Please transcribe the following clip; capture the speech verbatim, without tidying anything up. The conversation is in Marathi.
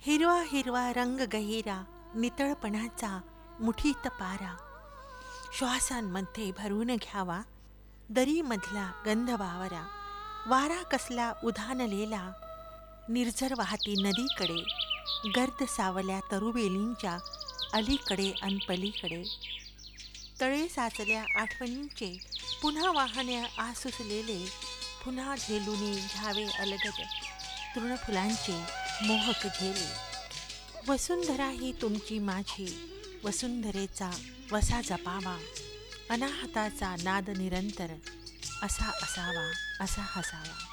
हिरवा हिरवा रंग गहिरा, नितळपणाचा मुठीत पारा, श्वासांमध्ये भरून घ्यावा दरीमधला गंध वावरा. वारा कसला उधाणलेला, निर्झर वाहती नदीकडे, गर्द सावल्या तरुबेलींच्या अलीकडे अन पलीकडे. तळे साचल्या आठवणींचे पुन्हा वाहने आसुसलेले, पुन्हा झेलुनी घ्यावे अलगद तृणफुलांचे मोहक झेले. वसुंधरा ही तुमची माझी, वसुंधरेचा वसा जपावा, अनाहताचा नाद निरंतर असा असावा, असा हसावा.